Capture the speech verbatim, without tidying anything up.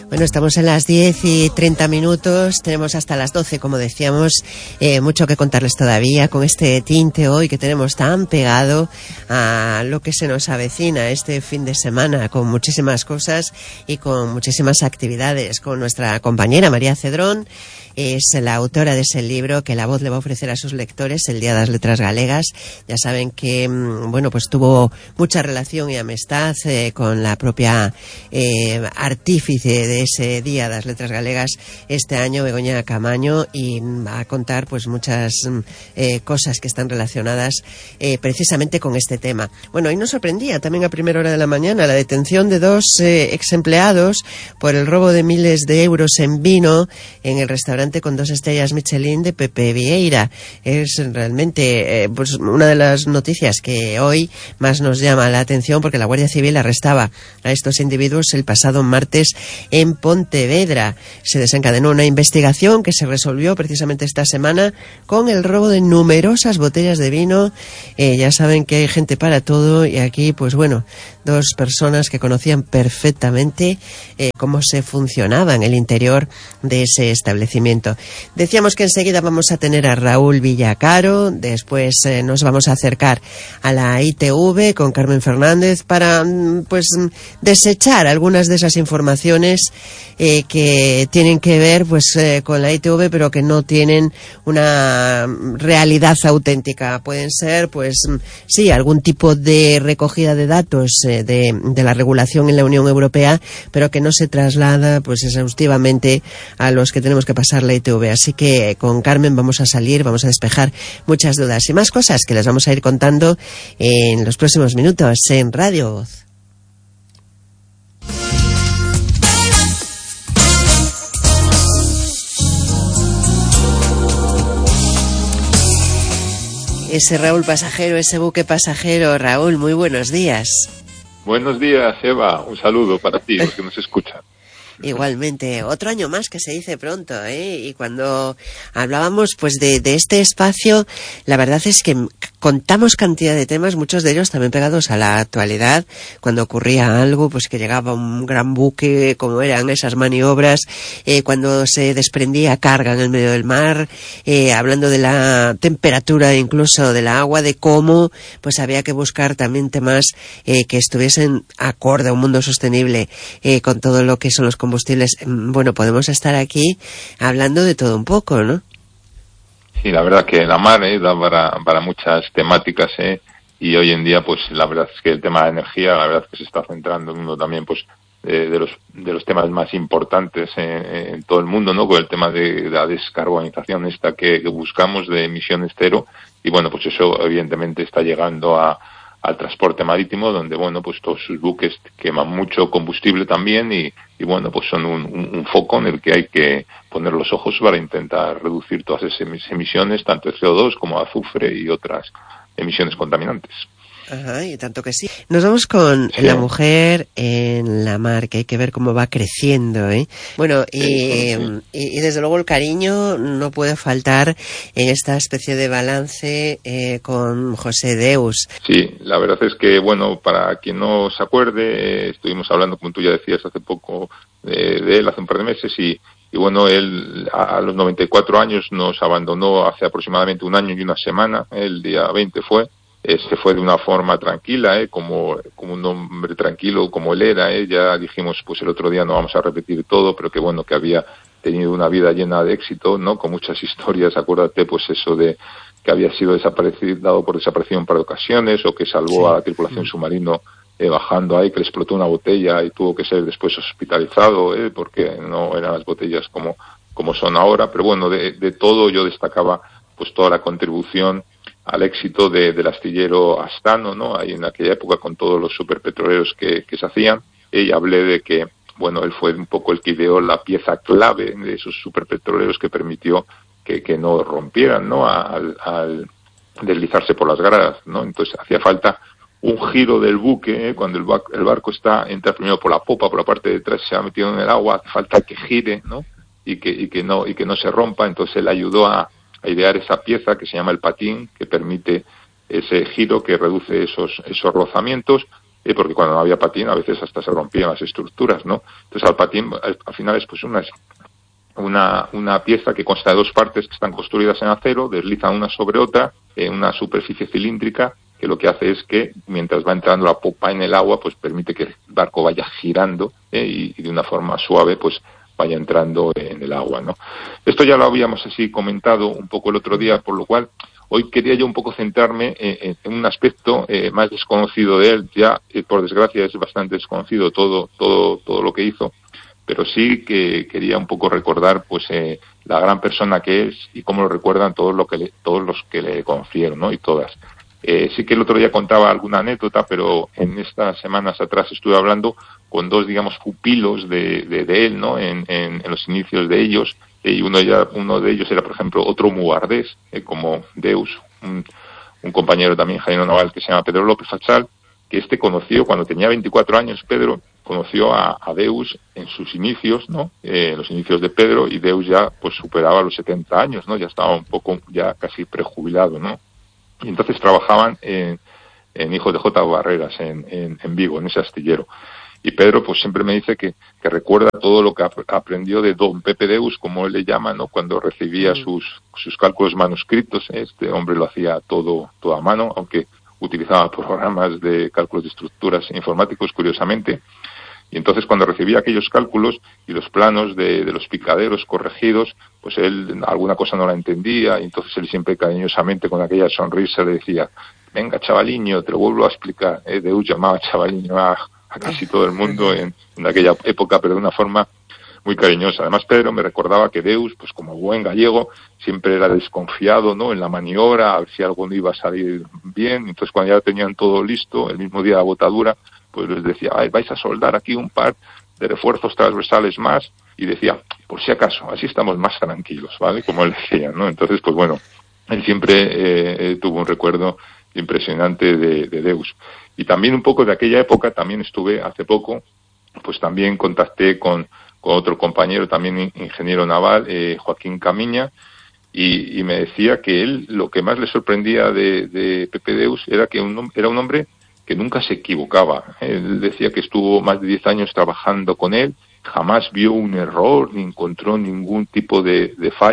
Bueno, estamos en las diez y treinta minutos, tenemos hasta las doce, como decíamos, eh, mucho que contarles todavía con este tinte hoy que tenemos tan pegado a lo que se nos avecina este fin de semana, con muchísimas cosas y con muchísimas actividades, con nuestra compañera María Cedrón. Es la autora de ese libro que La Voz le va a ofrecer a sus lectores, El Día de las Letras Galegas. Ya saben que, bueno, pues tuvo mucha relación y amistad eh, con la propia eh, artífice de ese Día de las Letras Galegas este año, Begoña Camaño, y va a contar pues muchas eh, cosas que están relacionadas eh, precisamente con este tema. Bueno, y nos sorprendía también a primera hora de la mañana la detención de dos eh, ex empleados por el robo de miles de euros en vino en el restaurante con dos estrellas Michelin de Pepe Vieira. Es realmente eh, pues una de las noticias que hoy más nos llama la atención, porque la Guardia Civil arrestaba a estos individuos el pasado martes en Pontevedra. Se desencadenó una investigación que se resolvió precisamente esta semana con el robo de numerosas botellas de vino. Eh, ya saben que hay gente para todo, y aquí pues bueno, dos personas que conocían perfectamente eh, cómo se funcionaba en el interior de ese establecimiento. Decíamos que enseguida vamos a tener a Raúl Villacaro, después eh, nos vamos a acercar a la I T V con Carmen Fernández para pues desechar algunas de esas informaciones eh, que tienen que ver pues eh, con la I T V, pero que no tienen una realidad auténtica. Pueden ser pues sí, algún tipo de recogida de datos eh, de, de la regulación en la Unión Europea, pero que no se traslada pues exhaustivamente a los que tenemos que pasar la I T V. Así que con Carmen vamos a salir, vamos a despejar muchas dudas y más cosas que les vamos a ir contando en los próximos minutos en Radio Voz. Ese Raúl pasajero, ese buque pasajero. Raúl, muy buenos días. Buenos días, Eva. Un saludo para ti, los que nos escuchan. Igualmente, otro año más que se dice pronto, ¿eh? Y cuando hablábamos pues de, de este espacio, la verdad es que contamos cantidad de temas, muchos de ellos también pegados a la actualidad, cuando ocurría algo, pues que llegaba un gran buque, como eran esas maniobras, eh, cuando se desprendía carga en el medio del mar, eh, hablando de la temperatura incluso del agua, de cómo pues había que buscar también temas eh, que estuviesen acorde a un mundo sostenible, eh, con todo lo que son los combustibles. Bueno, podemos estar aquí hablando de todo un poco, ¿no? Sí, la verdad que la mar eh, da para, para muchas temáticas, eh, y hoy en día, pues la verdad es que el tema de energía, la verdad es que se está centrando en uno también, pues, de, de los de los temas más importantes en, en todo el mundo, ¿no? Con el tema de, de la descarbonización esta que, que buscamos de emisiones cero, y bueno, pues eso evidentemente está llegando a al transporte marítimo, donde, bueno, pues todos sus buques queman mucho combustible también y, y bueno, pues son un, un, un foco en el que hay que poner los ojos para intentar reducir todas esas emisiones, tanto de C O dos como azufre y otras emisiones contaminantes. Ajá, y tanto que sí. Nos vamos con sí. La mujer en la mar, que hay que ver cómo va creciendo, ¿eh? Bueno, y, sí, sí. y, y desde luego el cariño no puede faltar en esta especie de balance eh, con José Deus. Sí, la verdad es que, bueno, para quien no se acuerde, eh, estuvimos hablando, como tú ya decías, hace poco de, de él, hace un par de meses, y Y bueno, él a los noventa y cuatro años nos abandonó hace aproximadamente un año y una semana, el día veinte fue. Eh, se fue de una forma tranquila, eh, como, como un hombre tranquilo como él era. Eh. Ya dijimos pues el otro día, no vamos a repetir todo, pero que bueno, que había tenido una vida llena de éxito, ¿no? Con muchas historias. Acuérdate pues eso de que había sido desaparecido, dado por desaparición un par de ocasiones, o que salvó sí. a la tripulación mm. submarino eh, bajando ahí, que le explotó una botella y tuvo que ser después hospitalizado, eh, porque no eran las botellas como, como son ahora. Pero bueno, de, de todo yo destacaba pues toda la contribución al éxito de, del astillero Astano, ¿no? Ahí en aquella época, con todos los superpetroleros que, que se hacían, y hablé de que, bueno, él fue un poco el que ideó la pieza clave de esos superpetroleros que permitió que, que no rompieran, ¿no? Al, al deslizarse por las gradas, ¿no? Entonces hacía falta un giro del buque, ¿eh? Cuando el, ba- el barco está, entra primero por la popa, por la parte de detrás, se ha metido en el agua, hace falta que gire, ¿no? Y que, y que no, y que no se rompa. Entonces él ayudó a a idear esa pieza que se llama el patín, que permite ese giro que reduce esos esos rozamientos. eh, porque cuando no había patín a veces hasta se rompían las estructuras, ¿no? Entonces al patín al, al final es pues una, una, una pieza que consta de dos partes que están construidas en acero, deslizan una sobre otra en una superficie cilíndrica, que lo que hace es que mientras va entrando la popa en el agua, pues permite que el barco vaya girando eh, y, y de una forma suave pues vaya entrando en el agua, ¿no? Esto ya lo habíamos así comentado un poco el otro día, por lo cual hoy quería yo un poco centrarme en, en un aspecto eh, más desconocido de él. Ya, eh, por desgracia, es bastante desconocido todo, todo, todo lo que hizo, pero sí que quería un poco recordar, pues, eh, la gran persona que es y cómo lo recuerdan todos, lo que le, todos los que le conocieron, ¿no? Y todas. Eh, sí que el otro día contaba alguna anécdota, pero en estas semanas atrás estuve hablando con dos, digamos, pupilos de, de, de él, ¿no? En, en, en los inicios de ellos. Y uno, ya, uno de ellos era, por ejemplo, otro muardés, eh, como Deus, un, un compañero también, ingeniero naval, que se llama Pedro López Fachal, que este conoció, cuando tenía veinticuatro años, Pedro, conoció a, a Deus en sus inicios, ¿no? Eh, en los inicios de Pedro, y Deus ya, pues, superaba los setenta años, ¿no? Ya estaba un poco, ya casi prejubilado, ¿no? Y entonces trabajaban en, en Hijos de J. Barreras, en, en, en Vigo, en ese astillero. Y Pedro, pues siempre me dice que, que recuerda todo lo que ap- aprendió de don Pepe Deus, como él le llama, ¿no? Cuando recibía mm. sus, sus cálculos manuscritos. Este hombre lo hacía todo, todo a mano, aunque utilizaba programas de cálculos de estructuras informáticos, curiosamente. Y entonces cuando recibía aquellos cálculos y los planos de, de los picaderos corregidos, pues él alguna cosa no la entendía, y entonces él siempre cariñosamente con aquella sonrisa le decía: venga, chavaliño, te lo vuelvo a explicar. Eh, Deus llamaba chavaliño a, a casi todo el mundo en, en aquella época, pero de una forma muy cariñosa. Además, Pedro me recordaba que Deus, pues como buen gallego, siempre era desconfiado, ¿no? En la maniobra, a ver si algo no iba a salir bien. Entonces, cuando ya tenían todo listo, el mismo día de la botadura, pues les decía: ay, vais a soldar aquí un par de refuerzos transversales más, y decía, por si acaso, así estamos más tranquilos, ¿vale? Como él decía, ¿no? Entonces, pues bueno, él siempre eh, tuvo un recuerdo impresionante de, de Deus. Y también un poco de aquella época, también estuve hace poco, pues también contacté con, con otro compañero, también ingeniero naval, eh, Joaquín Camiña, y, y me decía que él, lo que más le sorprendía de, de Pepe Deus era que un, era un hombre que nunca se equivocaba. Él decía que estuvo más de diez años trabajando con él, jamás vio un error, ni encontró ningún tipo de, de fallo.